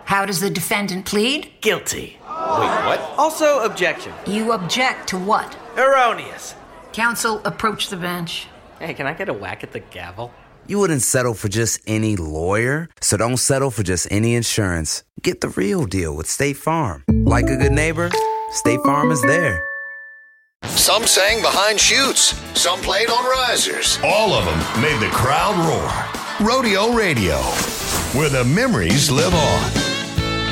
How does the defendant plead? Guilty. Wait, what? Also, objection. You object to what? Erroneous. Counsel, approach the bench. Hey, can I get a whack at the gavel? You wouldn't settle for just any lawyer, so don't settle for just any insurance. Get the real deal with State Farm. Like a good neighbor, State Farm is there. Some sang behind chutes. Some played on risers. All of them made the crowd roar. Rodeo Radio, where the memories live on.